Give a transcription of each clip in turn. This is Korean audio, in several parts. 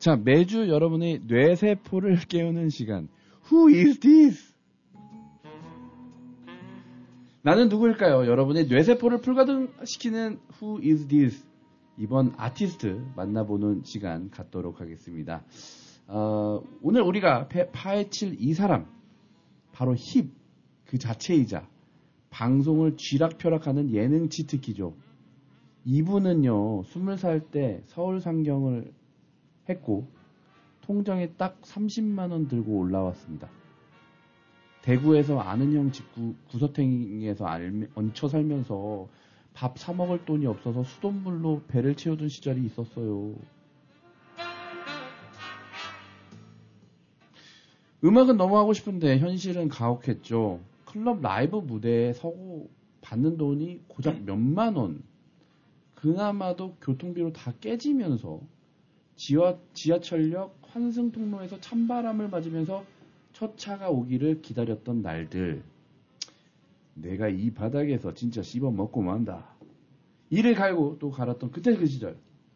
자, 매주 여러분의 뇌세포를 깨우는 시간. Who is this? 나는 누구일까요? 여러분의 뇌세포를 풀가동시키는 Who is this? 이번 아티스트 만나보는 시간 갖도록 하겠습니다. 오늘 우리가 파헤칠 이 사람, 바로 힙, 그 자체이자 방송을 쥐락펴락하는 예능치 특기죠. 이분은요, 20살 때 서울 상경을 했고 통장에 딱 30만 원 들고 올라왔습니다. 대구에서 아는 형 집 구서탱이에서 얹혀 살면서 밥 사 먹을 돈이 없어서 수돗물로 배를 채우던 시절이 있었어요. 음악은 너무 하고 싶은데 현실은 가혹했죠. 클럽 라이브 무대에 서고 받는 돈이 고작 몇만 원. 그나마도 교통비로 다 깨지면서 지하철역 환승통로에서 찬바람을 맞으면서 첫 차가 오기를 기다렸던 날들. 내가 이 바닥에서 진짜 씹어 먹고 만다. 이를 갈고 또 갈았던 그때 그 시절.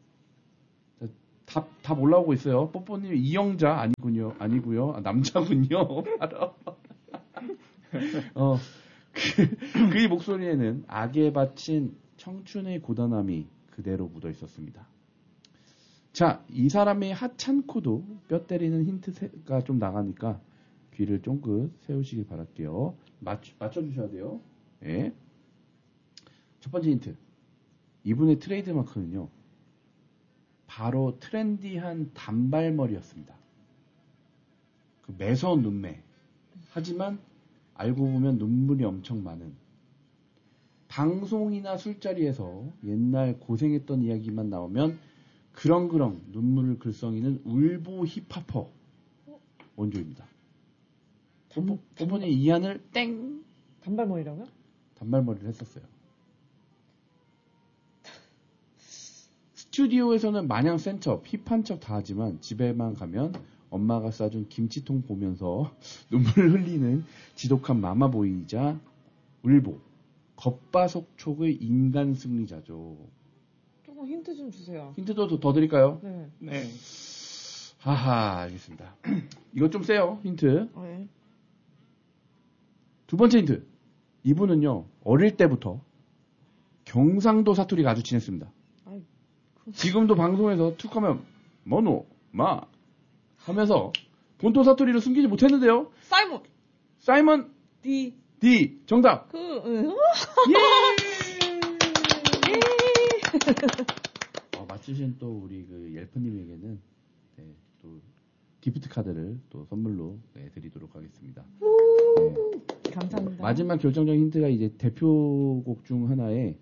답 올라오고 있어요. 뽀뽀님 이영자 아니고요. 남자군요. 바로. 그의 목소리에는 악에 바친 청춘의 고단함이 그대로 묻어 있었습니다. 자, 이 사람의 하찮고도 뼈 때리는 힌트가 좀 나가니까 귀를 쫑긋 세우시길 바랄게요. 맞춰주셔야 돼요. 네. 첫 번째 힌트. 이분의 트레이드마크는요, 바로 트렌디한 단발머리였습니다. 그 매서운 눈매. 하지만 알고 보면 눈물이 엄청 많은. 방송이나 술자리에서 옛날 고생했던 이야기만 나오면 그렁그렁 눈물을 글썽이는 울보 힙합퍼 원조입니다. 뽀뽀님 이한을 땡! 단발머리라고요? 단발머리를 했었어요. 스튜디오에서는 마냥 센 척, 힙한 척 다 하지만 집에만 가면 엄마가 싸준 김치통 보면서 눈물을 흘리는 지독한 마마보이이자 울보, 겉바속촉의 인간 승리자죠. 조금 힌트 좀 주세요. 힌트도 더 드릴까요? 네. 네. 하하, 알겠습니다. 이거 좀 세요, 힌트. 네. 두 번째 힌트. 이분은요, 어릴 때부터 경상도 사투리가 아주 친했습니다. 지금도 방송에서 툭하면 뭐노, 마 하면서 본토 사투리를 숨기지 못했는데요. 사이먼 D 정답. 맞추신 또 우리 그 옐프님에게는 네, 또 기프트 카드를 또 선물로 드리도록 하겠습니다. 네. 감사합니다. 마지막 결정적인 힌트가 이제 대표곡 중 하나에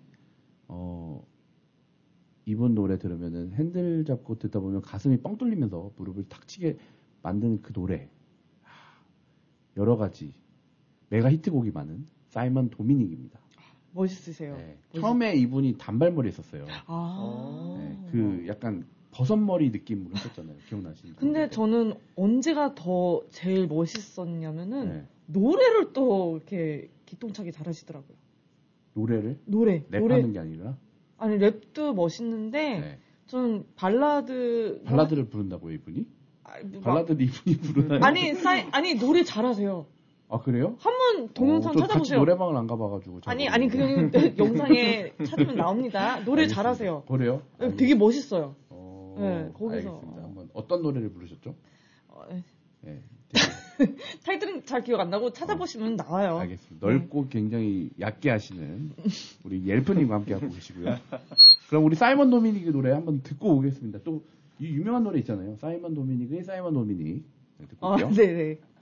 이분 노래 들으면은 핸들 잡고 듣다 보면 가슴이 뻥 뚫리면서 무릎을 탁 치게 만드는 그 노래. 여러 가지 메가 히트곡이 많은 사이먼 도미닉입니다. 멋있으세요. 네. 처음에 이분이 단발머리 했었어요. 네. 그 약간 버섯머리 느낌으로 했었잖아요. 기억나시나요? 근데 저는 언제가 더 제일 멋있었냐면은 노래를 또 이렇게 기똥차게 잘하시더라고요. 노래를? 랩하는 게 아니라? 아니 랩도 멋있는데 저는 발라드를 부른다고요, 이분이? 발라드를 이분이 부르나요? 아니 노래 잘하세요. 아, 그래요? 한번 동영상 찾아보세요. 같이 노래방을 안 가봐가지고. 아니 그냥 영상에 찾으면 나옵니다. 노래 알겠습니다. 잘하세요. 그래요? 되게 멋있어요. 네, 거기서. 알겠습니다. 한번 어떤 노래를 부르셨죠? 네. 타이틀은 잘 기억 안 나고 찾아보시면 나와요. 알겠습니다. 넓고 굉장히 얕게 하시는 우리 옐프님과 함께 하고 계시고요. 그럼 우리 사이먼 도미닉의 노래 한번 듣고 오겠습니다. 또 이 유명한 노래 있잖아요. 사이먼 도미닉의 사이먼 도미닉. 듣고 올게요. 네네.